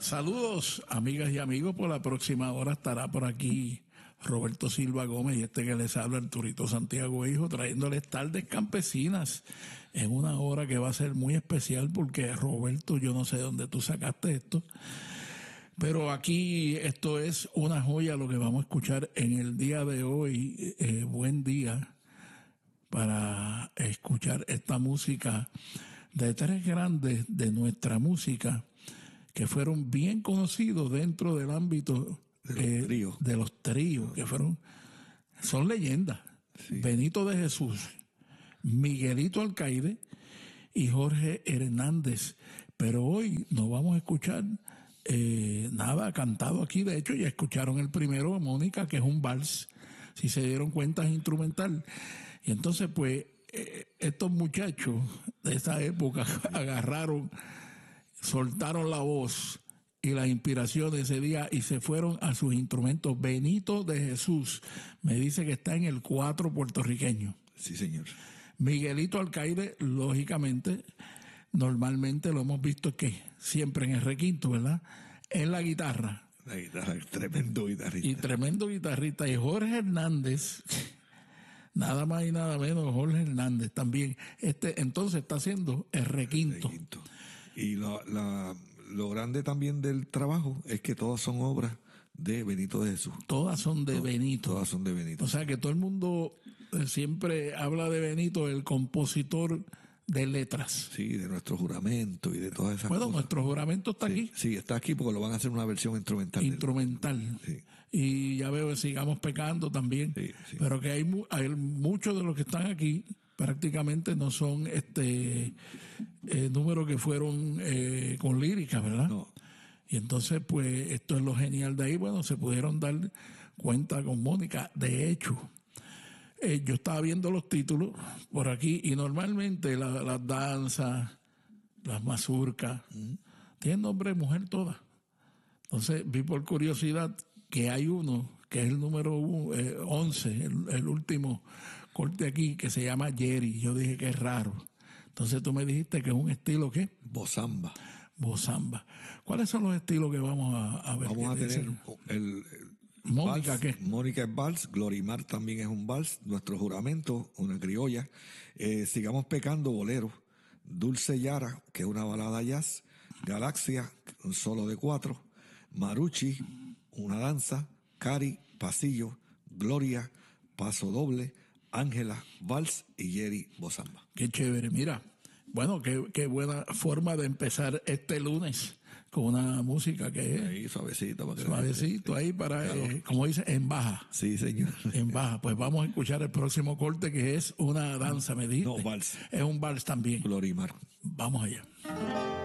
Saludos, amigas y amigos. Por la próxima hora estará por aquí Roberto Silva Gómez y este que les habla, Arturito Santiago Hijo, trayéndoles Tardes Campesinas en una hora que va a ser muy especial porque, Roberto, yo no sé dónde tú sacaste esto, pero aquí esto es una joya lo que vamos a escuchar en el día de hoy. Buen día para escuchar esta música de tres grandes de nuestra música que fueron bien conocidos dentro del ámbito de los tríos, que son leyendas. Sí. Benito de Jesús, Miguelito Alcaide y Jorge Hernández. Pero hoy no vamos a escuchar nada cantado aquí. De hecho, ya escucharon el primero, Mónica, que es un vals. Si se dieron cuenta, es instrumental. Y entonces, pues, estos muchachos de esa época soltaron la voz y la inspiración de ese día y se fueron a sus instrumentos. Benito de Jesús me dice que está en el 4 puertorriqueño. Sí, señor. Miguelito Alcaide, lógicamente, normalmente lo hemos visto que siempre en el requinto, ¿verdad? En la guitarra. La guitarra, tremendo guitarrista. Y tremendo guitarrista. Y Jorge Hernández, nada más y nada menos, Jorge Hernández también. Entonces está haciendo el requinto. Y lo grande también del trabajo es que todas son obras de Benito de Jesús. Todas son de Benito. Todas son de Benito. O sea que todo el mundo siempre habla de Benito, el compositor de letras. Sí, de nuestro juramento y de todas esas cosas. Bueno, nuestro juramento está aquí. Sí, está aquí porque lo van a hacer una versión instrumental. Instrumental. Sí. Y ya veo que sigamos pecando también. Sí. Pero que hay muchos de los que están aquí prácticamente no son números que fueron con lírica, ¿verdad? No. Y entonces, pues, esto es lo genial de ahí. Bueno, se pudieron dar cuenta con Mónica. De hecho, yo estaba viendo los títulos por aquí y normalmente las danzas, las mazurcas, tienen nombre de mujer todas. Entonces, vi por curiosidad que hay uno que es el número 11, el último corte aquí, que se llama Jerry. Yo dije que es raro. Entonces tú me dijiste que es un estilo, ¿qué? Bozamba. ¿Cuáles son los estilos que vamos a ver? Vamos a tener el Mónica, vals. ¿qué? Mónica es vals, Glorimar también es un vals, Nuestro Juramento, una criolla, Sigamos Pecando, bolero, Dulce Yara, que es una balada jazz, Galaxia, un solo de 4, Maruchi, una danza, Cari, pasillo, Gloria, paso doble, Ángela, vals y Jerry, bozamba. Qué chévere, mira. Bueno, qué buena forma de empezar este lunes con una música que es ahí suavecito. Suavecito ahí para, como dice, en baja. Sí, señor. En baja. Pues vamos a escuchar el próximo corte que es una danza, me dijiste. No, vals. Es un vals también. Glorimar. Vamos allá.